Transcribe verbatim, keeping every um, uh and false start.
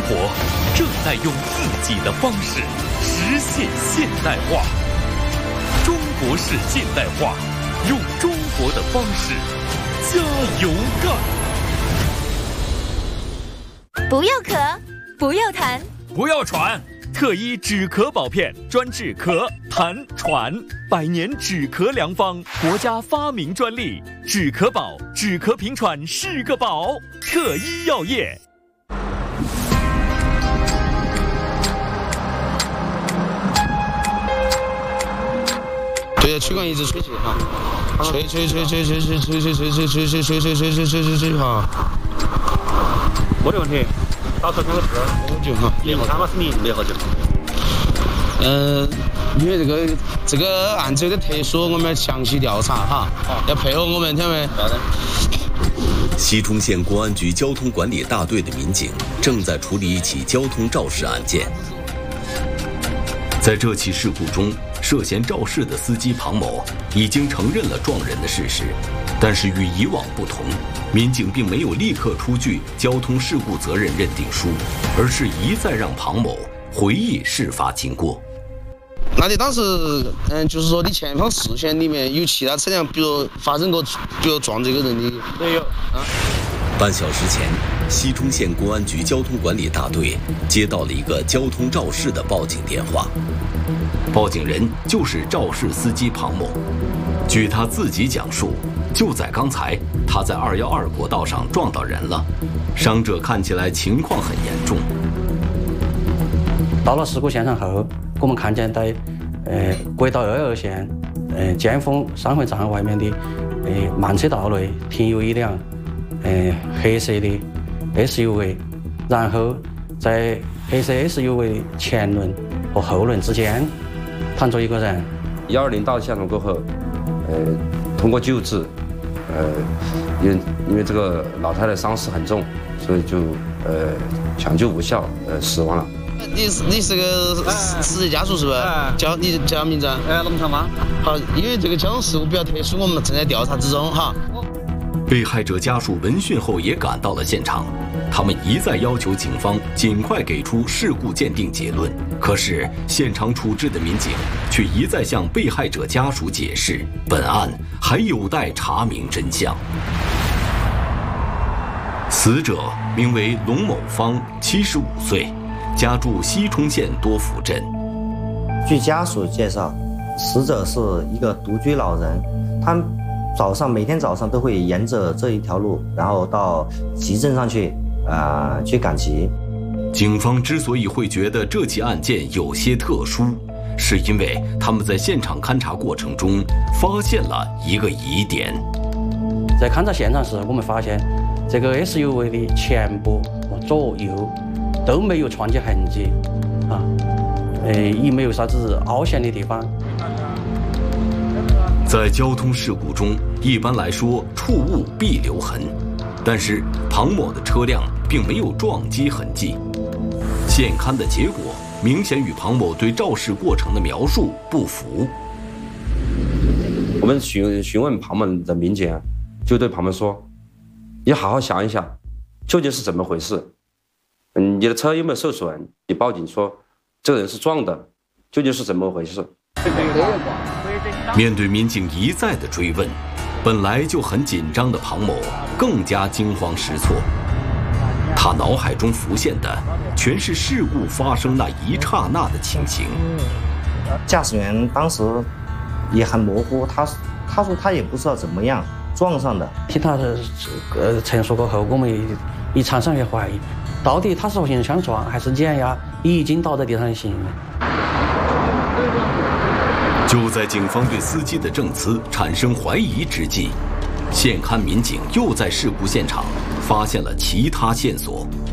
活正在用自己的方式实现现代化。中国式现代化，用中国的方式加油干！ 不要咳，不要痰， 不要喘。特医止咳宝片专治咳、痰、喘，百年止咳良方，国家发明专利。止咳宝，止咳平喘是个宝。特医药业。 对呀，吹管一直吹起哈，吹吹吹吹吹吹吹吹吹吹吹吹吹吹吹吹吹吹吹哈。 没得问题，到时候看个字， 好久哈， 零三嘛是零没好久。 嗯，因为这个这个案子有点特殊，我们要详细调查哈，要配合我们，听到没？ 西充县公安局交通管理大队的民警正在处理一起交通肇事案件。在这起事故中，涉嫌肇事的司机庞某已经承认了撞人的事实，但是与以往不同，民警并没有立刻出具交通事故责任认定书，而是一再让庞某回忆事发经过。 那你当时，嗯，就是说你前方视线里面有其他车辆，比如发生过，比如撞这个人的？ 没有啊。 半小时前，西充县公安局交通管理大队接到了一个交通肇事的报警电话，报警人就是肇事司机庞某。据他自己讲述，就在刚才，他在二幺二国道上撞到人了，伤者看起来情况很严重。 到了事故现场后，我们看见在呃国道二二线呃尖峰商会站外面的呃慢车道内停有一辆呃黑色的 S U V， 然后在黑色 S U V 前轮和后轮之间躺着一个人。 幺二零到现场过后，呃，通过救治，呃，因因为这个老太太伤势很重，所以就呃抢救无效，呃死亡了。 你是你是个死者家属是不是？叫你叫啥名字？ 哎，龙长吗？ 好，因为这个交通事故比较特殊，我们正在调查之中哈。 被害者家属闻讯后也赶到了现场，他们一再要求警方尽快给出事故鉴定结论。可是现场处置的民警却一再向被害者家属解释，本案还有待查明真相。死者名为龙某芳，七十五岁，家住西充县多福镇。 据家属介绍，死者是一个独居老人，他早上每天早上都会沿着这一条路，然后到集镇上去，啊、呃，去赶集。 警方之所以会觉得这起案件有些特殊，是因为他们在现场勘查过程中发现了一个疑点。 在勘查现场时，我们发现这个 S U V 的前部和左右都没有撞击痕迹，啊，呃，也没有啥子凹陷的地方。 在交通事故中，一般来说触物必留痕，但是庞某的车辆并没有撞击痕迹。现勘的结果明显与庞某对肇事过程的描述不符。 我们询询问庞某的民警，就对庞某说：“你好好想一想，究竟是怎么回事？嗯，你的车有没有受损？你报警说这个人是撞的，究竟是怎么回事？” 面对民警一再的追问，本来就很紧张的庞某更加惊慌失措。他脑海中浮现的全是事故发生那一刹那的情形。 驾驶员当时也很模糊，他他说他也不知道怎么样撞上的。 听他的呃陈述过后，我们也产生了怀疑，到底他是互相撞还是碾压已经倒在地上的行人。 就在警方对司机的证词产生怀疑之际，现勘民警又在事故现场发现了其他线索。